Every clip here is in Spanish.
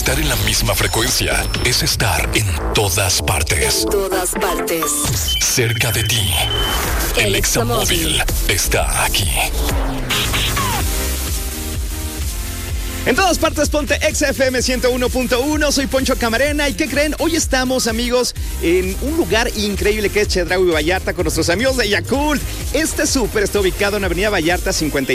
Estar en la misma frecuencia es estar en todas partes. En todas partes. Cerca de ti. El Examóvil está aquí. En todas partes, ponte Exa FM 101.1. Soy Poncho Camarena. ¿Y qué creen? Hoy estamos, amigos, en un lugar increíble que es Chedraui Vallarta con nuestros amigos de Yakult. Este súper está ubicado en Avenida Vallarta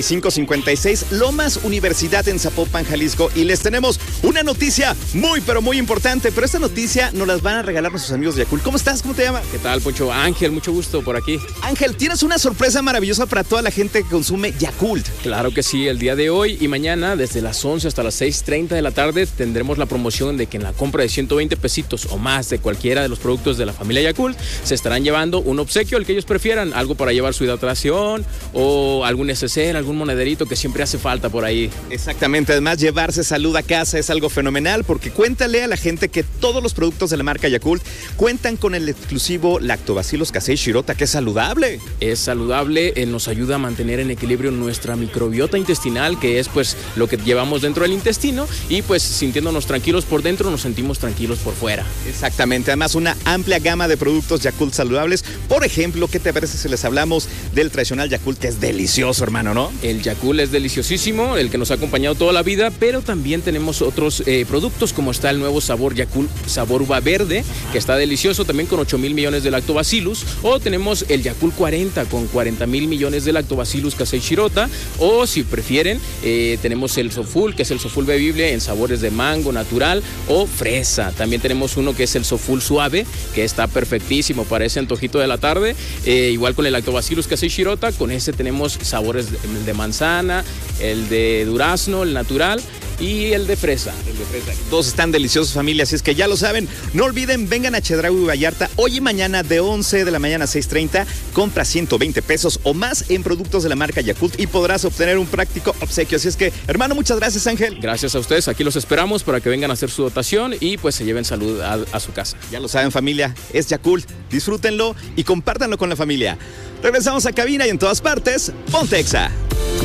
5556, Lomas Universidad en Zapopan, Jalisco. Y les tenemos una noticia muy, pero muy importante. Pero esta noticia nos las van a regalar nuestros amigos de Yakult. ¿Cómo estás? ¿Cómo te llamas? ¿Qué tal, Poncho? Ángel, mucho gusto por aquí. Ángel, tienes una sorpresa maravillosa para toda la gente que consume Yakult. Claro que sí, el día de hoy y mañana, desde las 11 hasta las 6:30 de la tarde, tendremos la promoción de que en la compra de 120 pesitos o más de cualquiera de los productos de la familia Yakult, se estarán llevando un obsequio, el que ellos prefieran, algo para llevar su hidratación o algún neceser, algún monederito que siempre hace falta por ahí. Exactamente, además llevarse salud a casa es algo fenomenal, porque cuéntale a la gente que todos los productos de la marca Yakult cuentan con el exclusivo Lactobacillus casei shirota, que es saludable. Es saludable, nos ayuda a mantener en equilibrio nuestra microbiota intestinal, que es pues lo que llevamos dentro del intestino, y pues sintiéndonos tranquilos por dentro, nos sentimos tranquilos por fuera. Exactamente, además una amplia gama de productos Yakult saludables. Por ejemplo, ¿qué te parece si les hablamos del tradicional Yakult, que es delicioso, hermano, ¿no? El Yakult es deliciosísimo, el que nos ha acompañado toda la vida, pero también tenemos otros productos, como está el nuevo sabor Yakult, sabor uva verde, que está delicioso, también con 8,000 millones de lactobacillus, o tenemos el Yakult 40 con 40,000 millones de lactobacillus casei shirota, o si prefieren, tenemos el Soful, que es el Soful bebible en sabores de mango natural o fresa. También tenemos uno que es el Soful suave, que está perfectísimo para ese antojito de la tarde. Igual con el Lactobacillus casei shirota, con ese tenemos sabores de manzana, el de durazno, el natural, y el de fresa. Todos están deliciosos, familia, así es que ya lo saben. No olviden, vengan a Chedraui Vallarta hoy y mañana de 11 de la mañana a 6:30. Compra 120 pesos o más en productos de la marca Yakult y podrás obtener un práctico obsequio. Así es que, hermano, muchas gracias, Ángel. Gracias a ustedes, aquí los esperamos para que vengan a hacer su dotación y pues se lleven salud a su casa. Ya lo saben, familia, es Yakult. Disfrútenlo y compártanlo con la familia. Regresamos a cabina y en todas partes, ponte Exa.